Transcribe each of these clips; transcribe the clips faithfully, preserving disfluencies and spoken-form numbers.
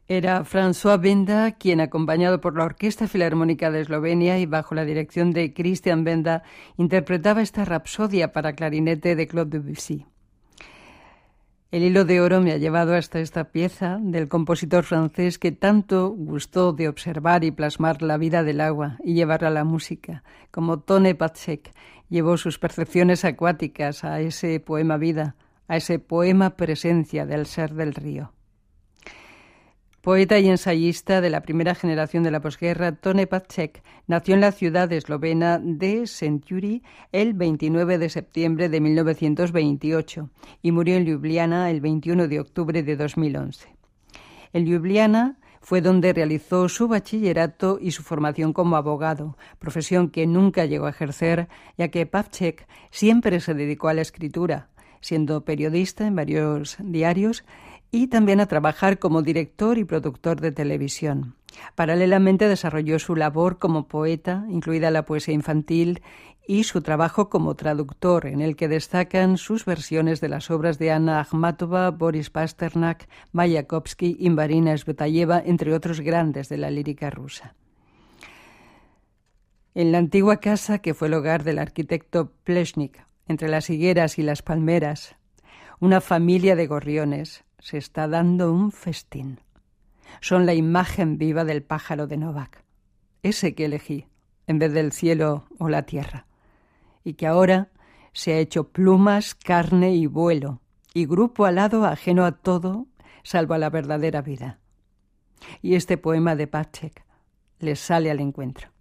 Era François Benda quien, acompañado por la Orquesta Filarmónica de Eslovenia y bajo la dirección de Christian Benda, interpretaba esta rapsodia para clarinete de Claude Debussy. El hilo de oro me ha llevado hasta esta pieza del compositor francés que tanto gustó de observar y plasmar la vida del agua y llevarla a la música, como Tone Pacek llevó sus percepciones acuáticas a ese poema vida, a ese poema presencia del ser del río. Poeta y ensayista de la primera generación de la posguerra, Tone Pacek nació en la ciudad eslovena de Šentjuri el veintinueve de septiembre de mil novecientos veintiocho y murió en Ljubljana el veintiuno de octubre de dos mil once. En Ljubljana fue donde realizó su bachillerato y su formación como abogado, profesión que nunca llegó a ejercer, ya que Pacek siempre se dedicó a la escritura, siendo periodista en varios diarios y también a trabajar como director y productor de televisión. Paralelamente desarrolló su labor como poeta, incluida la poesía infantil, y su trabajo como traductor, en el que destacan sus versiones de las obras de Anna Akhmatova, Boris Pasternak, Mayakovsky y Marina Tsvetaeva, entre otros grandes de la lírica rusa. En la antigua casa que fue el hogar del arquitecto Pleshnik, entre las higueras y las palmeras, una familia de gorriones se está dando un festín. Son la imagen viva del pájaro de Novak, ese que elegí, en vez del cielo o la tierra, y que ahora se ha hecho plumas, carne y vuelo, y grupo alado ajeno a todo, salvo a la verdadera vida. Y este poema de Pacek les sale al encuentro.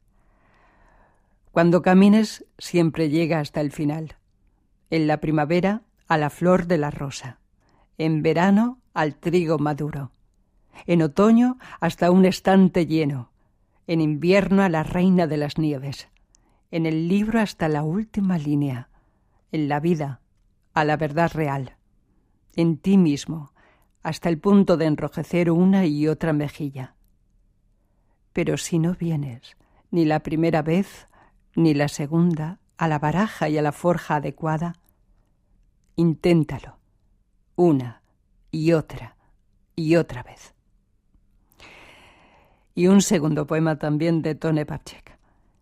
Cuando camines, siempre llega hasta el final. En la primavera, a la flor de la rosa. En verano, al trigo maduro. En otoño, hasta un estante lleno. En invierno, a la reina de las nieves. En el libro, hasta la última línea. En la vida, a la verdad real. En ti mismo, hasta el punto de enrojecer una y otra mejilla. Pero si no vienes, ni la primera vez, ni la segunda, a la baraja y a la forja adecuada, inténtalo. Una y otra y otra vez. Y un segundo poema también de Tone Pacek.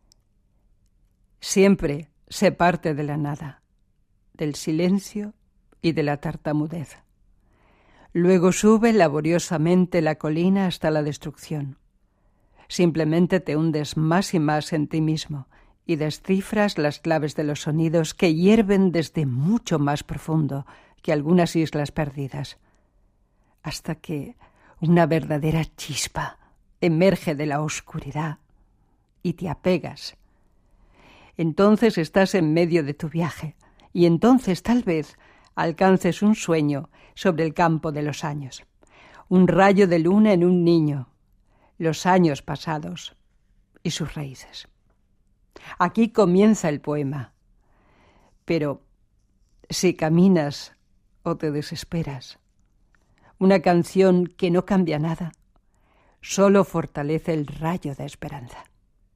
Siempre se parte de la nada, del silencio y de la tartamudez. Luego sube laboriosamente la colina hasta la destrucción. Simplemente te hundes más y más en ti mismo y descifras las claves de los sonidos que hierven desde mucho más profundo que algunas islas perdidas, hasta que una verdadera chispa emerge de la oscuridad y te apegas. Entonces estás en medio de tu viaje y entonces tal vez alcances un sueño sobre el campo de los años, un rayo de luna en un niño, los años pasados y sus raíces. Aquí comienza el poema, pero si caminas o te desesperas, una canción que no cambia nada, solo fortalece el rayo de esperanza.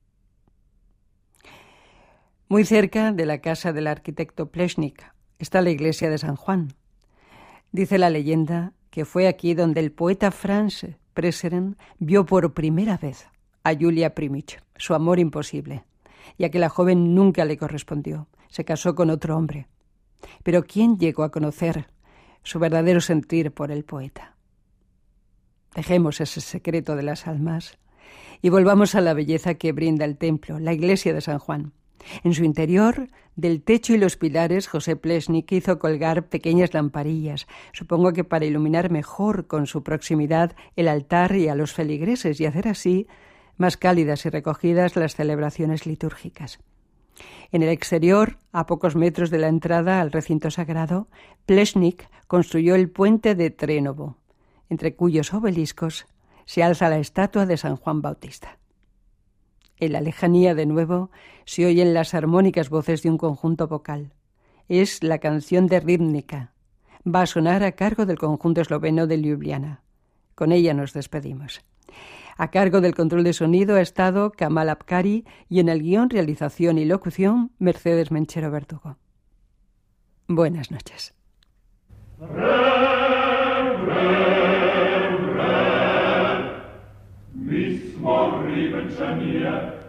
Muy cerca de la casa del arquitecto Pleshnik está la iglesia de San Juan. Dice la leyenda que fue aquí donde el poeta Franz Prešeren vio por primera vez a Julia Primich, su amor imposible, ya que la joven nunca le correspondió, se casó con otro hombre. Pero ¿quién llegó a conocer su verdadero sentir por el poeta? Dejemos ese secreto de las almas y volvamos a la belleza que brinda el templo, la iglesia de San Juan. En su interior, del techo y los pilares, José Pleshnik hizo colgar pequeñas lamparillas, supongo que para iluminar mejor con su proximidad el altar y a los feligreses y hacer así más cálidas y recogidas las celebraciones litúrgicas. En el exterior, a pocos metros de la entrada al recinto sagrado, Pleshnik construyó el puente de Trenovo, entre cuyos obeliscos se alza la estatua de San Juan Bautista. En la lejanía, de nuevo, se oyen las armónicas voces de un conjunto vocal. Es la canción de Ribnica. Va a sonar a cargo del conjunto esloveno de Ljubljana. Con ella nos despedimos. A cargo del control de sonido ha estado Kamal Abkari y en el guión, realización y locución, Mercedes Menchero Verdugo. Buenas noches. Rem, rem, rem. Morri pensania